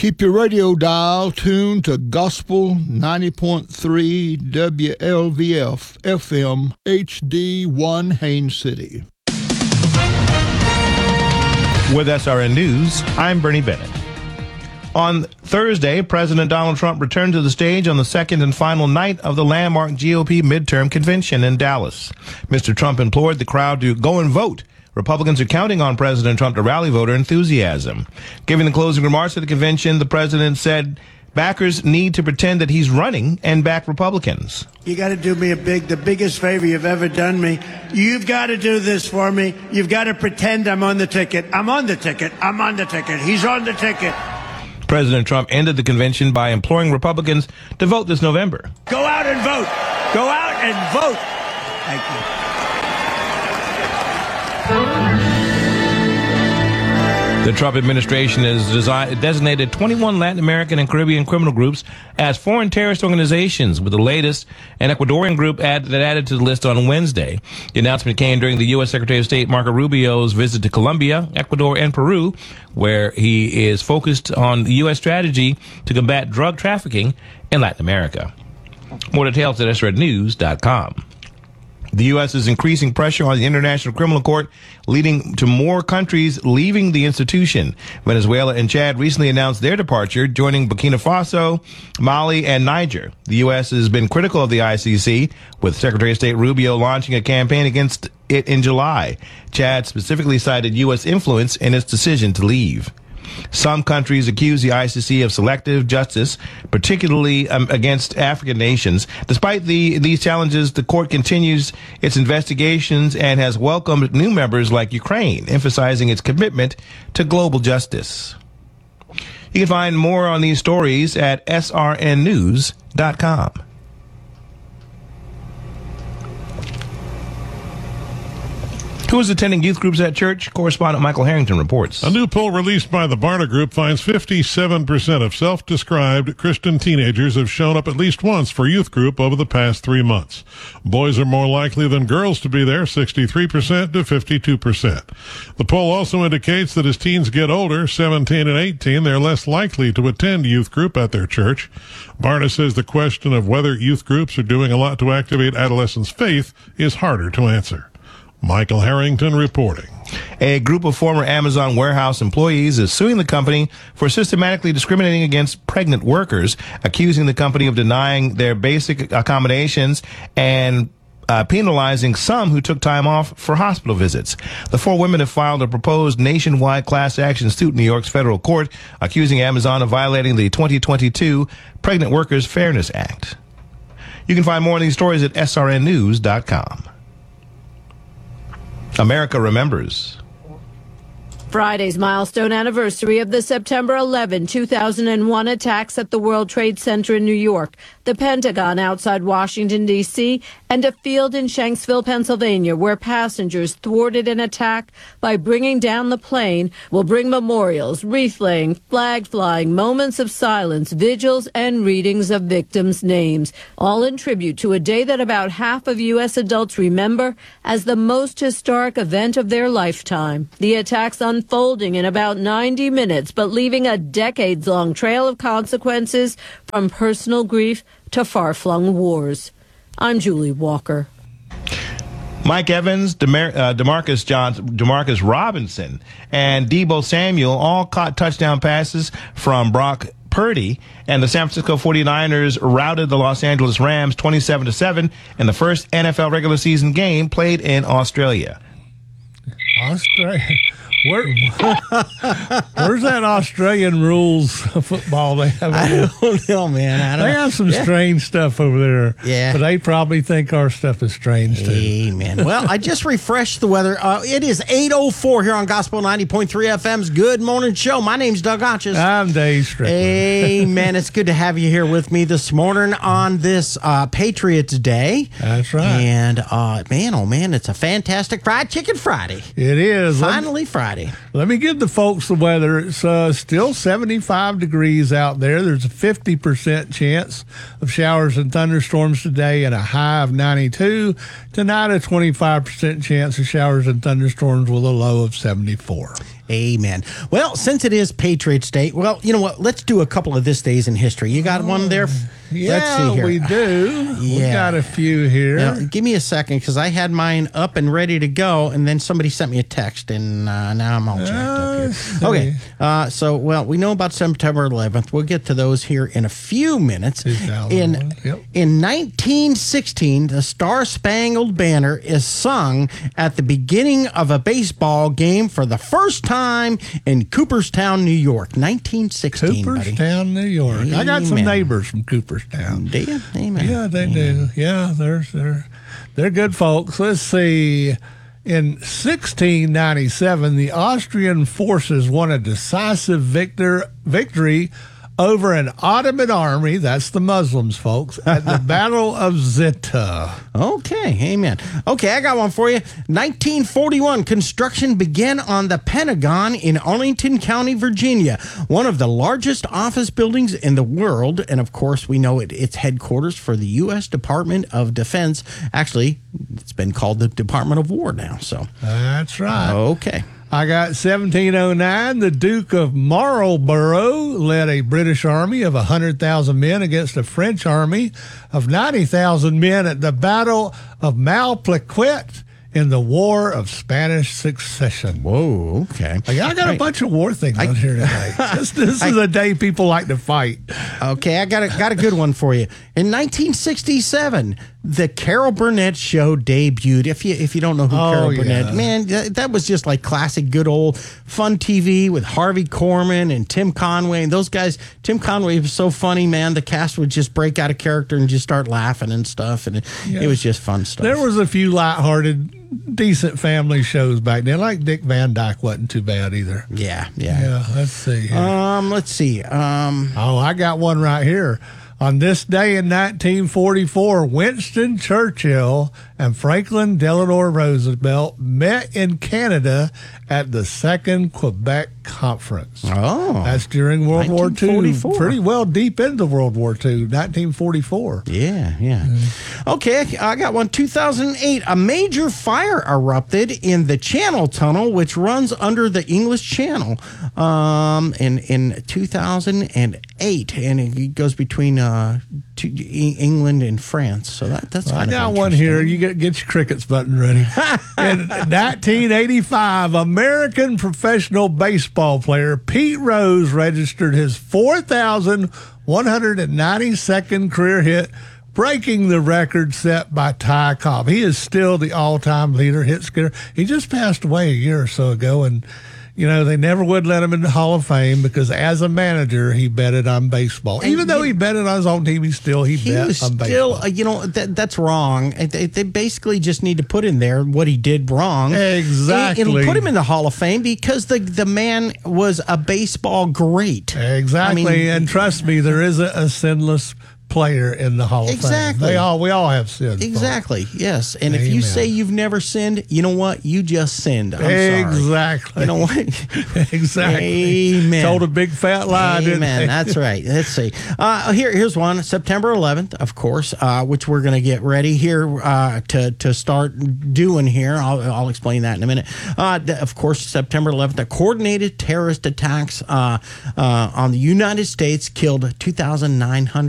Keep your radio dial tuned to Gospel 90.3 WLVF FM HD1 Haines City. With SRN News, I'm Bernie Bennett. On Thursday, President Donald Trump returned to the stage on the second and final night of the landmark GOP midterm convention in Dallas. Mr. Trump implored the crowd to go and vote. Republicans are counting on President Trump to rally voter enthusiasm. Giving the closing remarks at the convention, the president said backers need to pretend that he's running and back Republicans. You got to do me the biggest favor you've ever done me. You've got to do this for me. You've got to pretend I'm on the ticket. I'm on the ticket. I'm on the ticket. He's on the ticket. President Trump ended the convention by imploring Republicans to vote this November. Go out and vote. Go out and vote. Thank you. The Trump administration has designated 21 Latin American and Caribbean criminal groups as foreign terrorist organizations, with the latest an Ecuadorian group that added to the list on Wednesday. The announcement came during the U.S. Secretary of State Marco Rubio's visit to Colombia, Ecuador, and Peru, where he is focused on the U.S. strategy to combat drug trafficking in Latin America. More details at SRNews.com. The U.S. is increasing pressure on the International Criminal Court, leading to more countries leaving the institution. Venezuela and Chad recently announced their departure, joining Burkina Faso, Mali, and Niger. The U.S. has been critical of the ICC, with Secretary of State Rubio launching a campaign against it in July. Chad specifically cited U.S. influence in its decision to leave. Some countries accuse the ICC of selective justice, particularly against African nations. Despite these challenges, the court continues its investigations and has welcomed new members like Ukraine, emphasizing its commitment to global justice. You can find more on these stories at srnnews.com. Who is attending youth groups at church? Correspondent Michael Harrington reports. A new poll released by the Barna Group finds 57% of self-described Christian teenagers have shown up at least once for youth group over the past 3 months. Boys are more likely than girls to be there, 63% to 52%. The poll also indicates that as teens get older, 17 and 18, they're less likely to attend youth group at their church. Barna says the question of whether youth groups are doing a lot to activate adolescents' faith is harder to answer. Michael Harrington reporting. A group of former Amazon warehouse employees is suing the company for systematically discriminating against pregnant workers, accusing the company of denying their basic accommodations and penalizing some who took time off for hospital visits. The four women have filed a proposed nationwide class action suit in New York's federal court, accusing Amazon of violating the 2022 Pregnant Workers Fairness Act. You can find more on these stories at srnnews.com. America remembers. Friday's milestone anniversary of the September 11, 2001 attacks at the World Trade Center in New York, the Pentagon outside Washington, D.C., and a field in Shanksville, Pennsylvania, where passengers thwarted an attack by bringing down the plane, will bring memorials, wreath laying, flag flying, moments of silence, vigils, and readings of victims' names, all in tribute to a day that about half of U.S. adults remember as the most historic event of their lifetime. The attacks unfolding in about 90 minutes, but leaving a decades-long trail of consequences from personal grief to far-flung wars. I'm Julie Walker. Mike Evans, Demarcus Robinson, and Deebo Samuel all caught touchdown passes from Brock Purdy, and the San Francisco 49ers routed the Los Angeles Rams 27-7 in the first NFL regular season game played in Australia. Australia? Where's that Australian rules football they have? I don't know, man. They have some strange stuff over there. Yeah. But they probably think our stuff is strange, too. Amen. Well, I just refreshed the weather. It is 8:04 here on Gospel 90.3 FM's Good Morning Show. My name's Doug Arches. I'm Dave Strickland. Amen. It's good to have you here with me this morning on this Patriots Day. That's right. And, man, oh, man, it's a fantastic Fried Chicken Friday. It is. Finally Friday. Let me give the folks the weather. It's still 75 degrees out there. There's a 50% chance of showers and thunderstorms today and a high of 92. Tonight, a 25% chance of showers and thunderstorms with a low of 74. Amen. Well, since it is Patriots Day, well, you know what? Let's do a couple of this days in history. You got one there? Yeah, Let's see here. we do. We Yeah. got a few here. Now, give me a second because I had mine up and ready to go, and then somebody sent me a text, and now I'm all jacked up here. Let's see. Okay, well, we know about September 11th. We'll get to those here in a few minutes. 2001, yep. In 1916, the Star Spangled Banner is sung at the beginning of a baseball game for the first time in Cooperstown, New York. 1916, buddy. Cooperstown, New York. I got some Amen. neighbors from Cooperstown. Do you? Amen. Yeah, they do. Yeah, they're good folks. Let's see. In 1697, the Austrian forces won a decisive victory over an Ottoman army, that's the Muslims, folks, at the Battle of Zitta. Okay, amen. Okay, I got one for you. 1941, construction began on the Pentagon in Arlington County, Virginia, one of the largest office buildings in the world. And of course, we know it's headquarters for the U.S. Department of Defense. Actually, it's been called the Department of War now. So That's right. okay. I got 1709. The Duke of Marlborough led a British army of 100,000 men against a French army of 90,000 men at the Battle of Malplaquet in the War of Spanish Succession. Whoa, okay. I got a bunch of war things on here today. This is a day people like to fight. Okay, I got a good one for you. In 1967, the Carol Burnett Show debuted. If you don't know who Carol Burnett, man, that was just like classic, good old fun TV with Harvey Korman and Tim Conway and those guys. Tim Conway was so funny, man. The cast would just break out of character and just start laughing and stuff, and it was just fun stuff. There was a few lighthearted, decent family shows back then. Like Dick Van Dyke wasn't too bad either. Yeah. Let's see here. Let's see. I got one right here. On this day in 1944, Winston Churchill and Franklin Delano Roosevelt met in Canada at the Second Quebec Conference. Oh. That's during World War II. 1944. Pretty well deep into World War II, 1944. Yeah. Okay, I got one. 2008, a major fire erupted in the Channel Tunnel, which runs under the English Channel, in 2008, and it goes between England and France. So that's I kind got of one here. You get your crickets button ready. In 1985, American professional baseball player Pete Rose registered his 4,192nd career hit, breaking the record set by Ty Cobb. He is still the all-time leader hit getter. He just passed away a year or so ago, and they never would let him in the Hall of Fame because as a manager, he betted on baseball. Even though he betted on his own team, he bet on baseball. That's wrong. They basically just need to put in there what he did wrong. Exactly. And put him in the Hall of Fame because the man was a baseball great. Exactly. And trust me, there is a sinless player in the Hall of Fame. Exactly. We all have sinned. Exactly. Yes. And if you say you've never sinned, you know what? You just sinned. I'm sorry. Exactly. You know what? Exactly. Amen. Told a big fat lie. Amen. That's right. Let's see. Here's one. September 11th, of course, which we're going to get ready here to start doing here. I'll explain that in a minute. Of course, September 11th, the coordinated terrorist attacks on the United States killed 2,900